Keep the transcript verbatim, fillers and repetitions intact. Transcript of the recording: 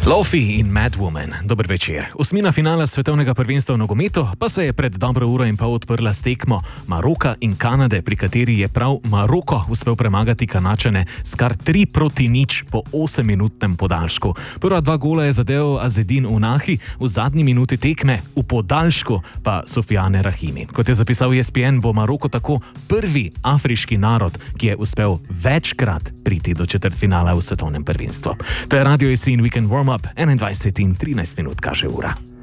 Lofi in Madwoman, dober večer. Osmina finala svetovnega prvenstva v nogometu pa se je pred dobro uro in pol odprla s tekmo Maroka in Kanade, pri kateri je prav Maroko uspel premagati Kanačane s kar tri proti nič po osemminutnem podaljšku. Prva dva gola je zadel Azedin Unahi, v zadnji minuti tekme, v podaljšku pa Sofiane Rahimi. Kot je zapisal E S P N, bo Maroko tako prvi afriški narod, ki je uspel večkrat priti do četrtfinala v svetovnem prvenstvu. To je Radio Esin Weekend Warm-Up, enaindvajset in trinajst minut kaže ura.